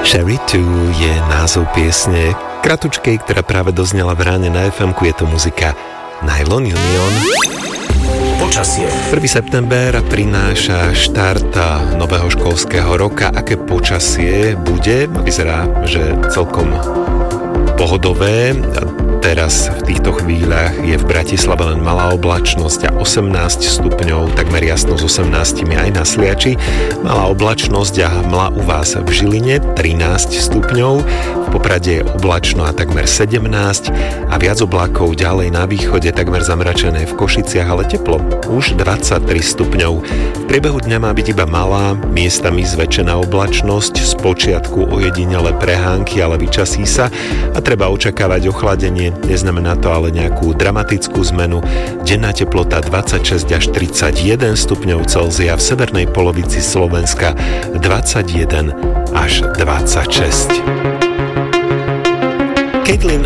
Cherry 2 je názov piesne kratučkej, ktorá práve doznela v ráne na FM-ku. Je to muzika Nylon Union. Počasie. 1. september prináša štart nového školského roka. Aké počasie bude? Vyzerá, že celkom pohodové. Teraz v týchto chvíľach je v Bratislave len malá oblačnosť a 18 stupňov, takmer jasno s 18 aj na Sliači. Malá oblačnosť a hmla u vás v Žiline 13 stupňov, v Poprade je oblačno a takmer 17 a viac oblákov ďalej na východe, takmer zamračené v Košiciach, ale teplo už 23 stupňov. V priebehu dňa má byť iba malá, miestami zväčšená oblačnosť, spočiatku ojedinele prehánky, ale vyčasí sa a treba očakávať ochladenie. Neznamená to ale nejakú dramatickú zmenu. Denná teplota 26 až 31 stupňov Celzia, v severnej polovici Slovenska 21 až 26. Caitlin